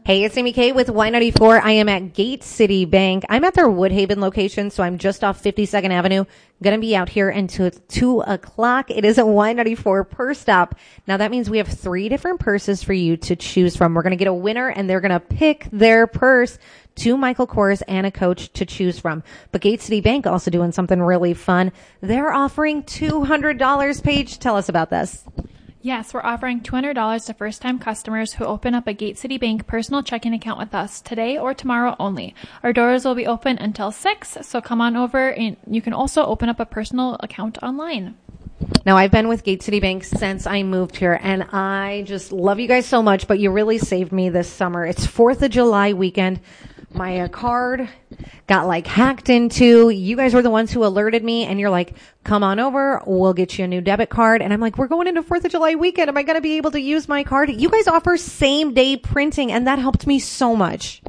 Hey, it's Amy Kay with Y94. I am at Gate City Bank. I'm at their Woodhaven location, so I'm just off 52nd Avenue. Going to be out here until 2 o'clock. It is a Y94 purse stop. Now, that means we have 3 different purses for you to choose from. We're going to get a winner, and they're going to pick their purse. 2 Michael Kors and a Coach to choose from. But Gate City Bank also doing something really fun. They're offering $200. Paige, tell us about this. Yes, we're offering $200 to first-time customers who open up a Gate City Bank personal checking account with us today or tomorrow only. Our doors will be open until 6, so come on over, and you can also open up a personal account online. Now, I've been with Gate City Bank since I moved here, and I just love you guys so much, but you really saved me this summer. It's 4th of July weekend. My card got hacked into. You guys were the ones who alerted me, and you're like, come on over, we'll get you a new debit card. And I'm like, we're going into 4th of July weekend. Am I going to be able to use my card? You guys offer same day printing, and that helped me so much.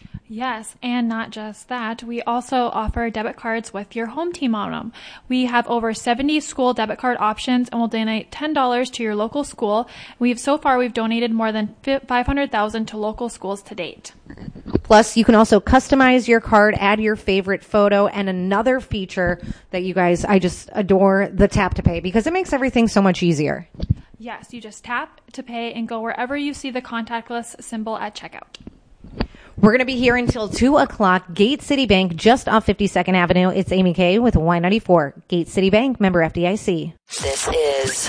Yes, and not just that, we also offer debit cards with your home team on them. We have over 70 school debit card options, and we'll donate $10 to your local school. We've donated more than $500,000 to local schools to date. Plus, you can also customize your card, add your favorite photo, and another feature that you guys, I just adore, the tap to pay, because it makes everything so much easier. Yes, you just tap to pay and go wherever you see the contactless symbol at checkout. We're going to be here until 2 o'clock. Gate City Bank, just off 52nd Avenue. It's Amy Kay with Y94. Gate City Bank, member FDIC. This is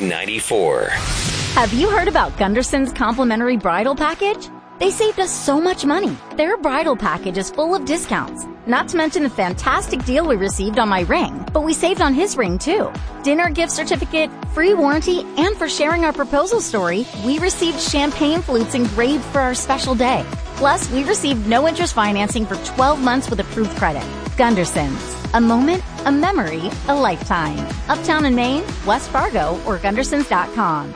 Y94. Have you heard about Gunderson's complimentary bridal package? They saved us so much money. Their bridal package is full of discounts. Not to mention the fantastic deal we received on my ring, but we saved on his ring too. Dinner gift certificate, free warranty, and for sharing our proposal story, we received champagne flutes engraved for our special day. Plus, we received no interest financing for 12 months with approved credit. Gunderson's. A moment, a memory, a lifetime. Uptown in Maine, West Fargo, or Gundersons.com.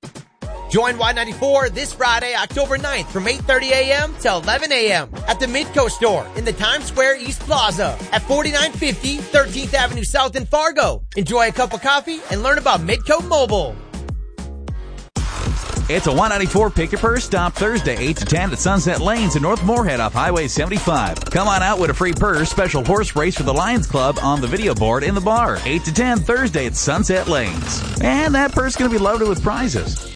Join Y94 this Friday, October 9th from 8:30 a.m. till 11 a.m. at the Midco store in the Times Square East Plaza at 4950 13th Avenue South in Fargo. Enjoy a cup of coffee and learn about Midco Mobile. It's a Y94 Pick Your Purse Stop Thursday, 8 to 10 at Sunset Lanes in North Moorhead off Highway 75. Come on out with a free purse, special horse race for the Lions Club on the video board in the bar. 8 to 10 Thursday at Sunset Lanes. And that purse is going to be loaded with prizes.